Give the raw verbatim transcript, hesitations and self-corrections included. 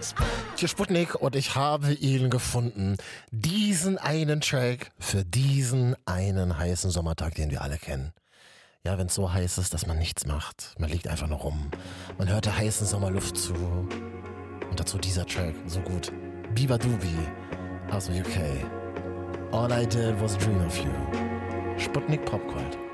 Hier Sputnik und ich habe ihn gefunden. Diesen einen Track für diesen einen heißen Sommertag, den wir alle kennen. Ja, wenn es so heiß ist, dass man nichts macht. Man liegt einfach nur rum. Man hört der heißen Sommerluft zu. Und dazu dieser Track, so gut. Biba Dubi aus dem U K. All I did was dream of you. Sputnik Popgold.